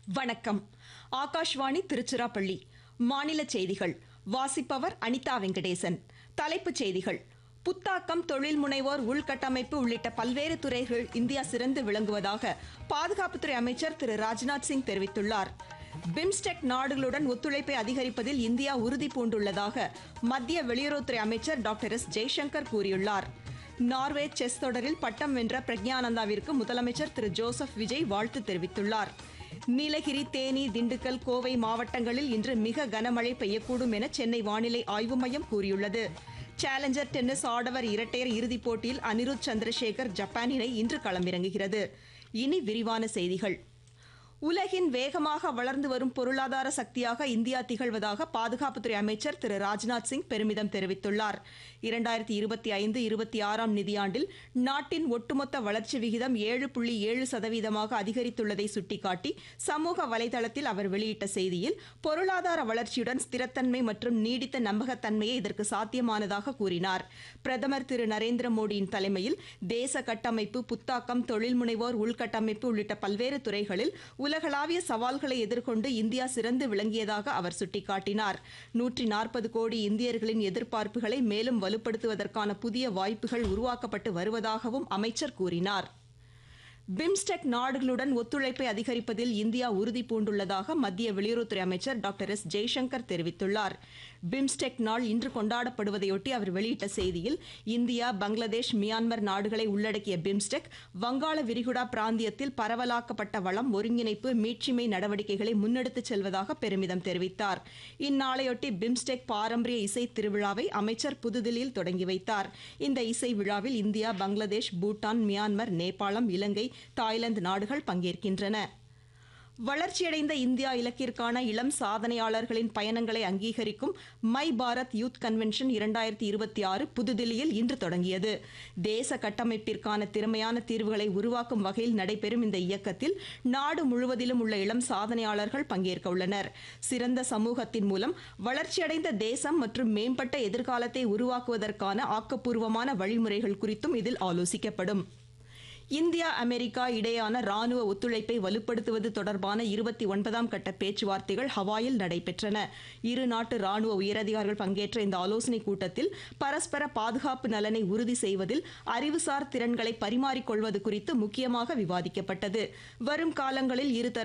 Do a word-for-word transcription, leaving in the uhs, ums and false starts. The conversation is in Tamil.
வணக்கம். ஆகாஷ்வாணி திருச்சிராப்பள்ளி. மாநில செய்திகள் வாசிப்பவர் அனிதா வெங்கடேசன். தலைப்புச் செய்திகள்: புத்தாக்கம், தொழில் முனைவோர், உள்கட்டமைப்பு உள்ளிட்ட பல்வேறு துறைகள் இந்தியா சிறந்து விளங்குவதாக பாதுகாப்புத்துறை அமைச்சர் திரு ராஜ்நாத் சிங் தெரிவித்துள்ளார். பிம்ஸ்டெக் நாடுகளுடன் ஒத்துழைப்பை அதிகரிப்பதில் இந்தியா உறுதி பூண்டுள்ளதாக மத்திய வெளியுறவுத்துறை அமைச்சர் டாக்டர் எஸ் ஜெய்சங்கர் கூறியுள்ளார். நார்வே செஸ் தொடரில் பட்டம் வென்ற பிரக்ஞானந்தாவிற்கு முதலமைச்சர் திரு ஜோசப் விஜய் வாழ்த்து தெரிவித்துள்ளார். நீலகிரி, தேனி, திண்டுக்கல், கோவை மாவட்டங்களில் இன்று மிக கனமழை பெய்யக்கூடும் என சென்னை வானிலை ஆய்வு மையம் கூறியுள்ளது. சேலஞ்சர் டென்னிஸ் ஆடவர் இரட்டையர் இறுதிப் போட்டியில் அனிருத் சந்திரசேகர் ஜப்பான் இணை இன்று களமிறங்குகிறது. இனி விரிவான செய்திகள். உலகின் வேகமாக வளர்ந்து வரும் பொருளாதார சக்தியாக இந்தியா திகழ்வதாக பாதுகாப்புத்துறை அமைச்சர் திரு ராஜ்நாத் சிங் பெருமிதம் தெரிவித்துள்ளார். இரண்டாயிரத்தி இருபத்தி ஐந்து இருபத்தி ஆறாம் நிதியாண்டில் நாட்டின் ஒட்டுமொத்த வளர்ச்சி விகிதம் ஏழு புள்ளி ஏழு சதவீதமாக அதிகரித்துள்ளதை சுட்டிக்காட்டி சமூக வலைதளத்தில் அவர் வெளியிட்ட செய்தியில், பொருளாதார வளர்ச்சியுடன் ஸ்திரத்தன்மை மற்றும் நீடித்த நம்பகத்தன்மையே இதற்கு சாத்தியமானதாக கூறினார். பிரதமர் திரு நரேந்திர மோடியின் தலைமையில் தேச கட்டமைப்பு, புத்தாக்கம், தொழில் முனைவோர், உள்கட்டமைப்பு உள்ளிட்ட பல்வேறு துறைகளில் உலகளாவிய சவால்களை எதிர்கொண்டு இந்தியா சிறந்து விளங்கியதாக அவர் சுட்டிக்காட்டினார். நூற்றி நாற்பது கோடி இந்தியர்களின் எதிர்பார்ப்புகளை மேலும் வலுப்படுத்துவதற்கான புதிய வாய்ப்புகள் உருவாக்கப்பட்டு வருவதாகவும் அமைச்சர் கூறினார். பிம்ஸ்டெக் நாடுகளுடன் ஒத்துழைப்பை அதிகரிப்பதில் இந்தியா உறுதி பூண்டுள்ளதாக மத்திய வெளியுறவுத்துறை அமைச்சர் டாக்டர் எஸ் ஜெய்சங்கர் தெரிவித்துள்ளார். பிம்ஸ்டெக் நாள் இன்று கொண்டாடப்படுவதையொட்டி அவர் வெளியிட்ட செய்தியில், இந்தியா, பங்களாதேஷ், மியான்மர் நாடுகளை உள்ளடக்கிய பிம்ஸ்டெக் வங்காள விரிகுடா பிராந்தியத்தில் பரவலாக்கப்பட்ட வளம், ஒருங்கிணைப்பு, மீட்சிமை நடவடிக்கைகளை முன்னெடுத்துச் செல்வதாக பெருமிதம் தெரிவித்தார். இந்நாளையொட்டி பிம்ஸ்டெக் பாரம்பரிய இசை திருவிழாவை அமைச்சர் புதுதில்லியில் தொடங்கி வைத்தார். இந்த இசை விழாவில் இந்தியா, பங்களாதேஷ், பூட்டான், மியான்மர், நேபாளம், இலங்கை, தாய்லாந்து நாடுகள் பங்கேற்கின்றன. வளர்ச்சியடைந்த இந்தியா இலக்கிற்கான இளம் சாதனையாளர்களின் பயணங்களை அங்கீகரிக்கும் மை பாரத் யூத் கன்வென்ஷன் இரண்டாயிரத்தி இருபத்தி ஆறு புதுதில்லியில் இன்று தொடங்கியது. தேச கட்டமைப்பிற்கான திறமையான தீர்வுகளை உருவாக்கும் வகையில் நடைபெறும் இந்த இயக்கத்தில் நாடு முழுவதிலும் உள்ள இளம் சாதனையாளர்கள் பங்கேற்க உள்ளனர். சிறந்த சமூகத்தின் மூலம் வளர்ச்சியடைந்த தேசம் மற்றும் மேம்பட்ட எதிர்காலத்தை உருவாக்குவதற்கான ஆக்கப்பூர்வமான வழிமுறைகள் குறித்தும் இதில் ஆலோசிக்கப்படும். இந்தியா, அமெரிக்கா இடையேயான ராணுவ ஒத்துழைப்பை வலுப்படுத்துவது தொடர்பான இருபத்தி ஒன்பதாம் கட்ட பேச்சுவார்த்தைகள் ஹவாயில் நடைபெற்றன. இரு நாட்டு ராணுவ உயரதிகாரிகள் பங்கேற்ற இந்த ஆலோசனைக் கூட்டத்தில் பரஸ்பர பாதுகாப்பு நலனை உறுதி செய்வதில் அறிவுசார் திறன்களை பரிமாறிக்கொள்வது குறித்து முக்கியமாக விவாதிக்கப்பட்டது. வரும் காலங்களில் இருதரப்பு